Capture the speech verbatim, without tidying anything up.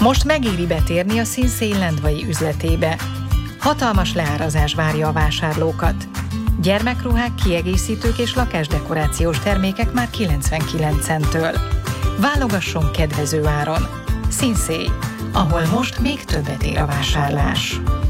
Most megéri betérni a Sinsay lendvai üzletébe. Hatalmas leárazás várja a vásárlókat. Gyermekruhák, kiegészítők és lakásdekorációs termékek már kilencvenkilenc centtől. Válogasson kedvező áron. Sinsay, ahol most még többet ér a vásárlás.